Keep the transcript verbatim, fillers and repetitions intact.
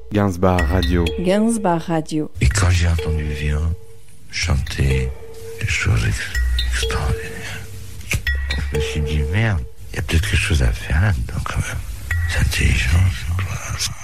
Gainsbar Radio. Gainsbar Radio. Et quand j'ai entendu Vian chanter des choses ex- extraordinaires, je me suis dit, merde, il y a peut-être quelque chose à faire là-dedans quand même. C'est intelligent, ça.